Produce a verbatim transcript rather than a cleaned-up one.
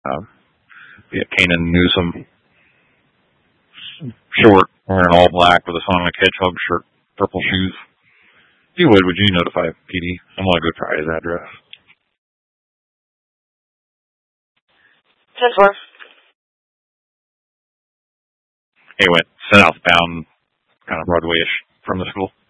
Uh, yeah, Kanan Newsom, short, wearing all black with a Sonic Hedgehog shirt, purple shoes. If you would, would you notify P D? I want to go try his address. ten four. He went southbound, kind of Broadway-ish from the school.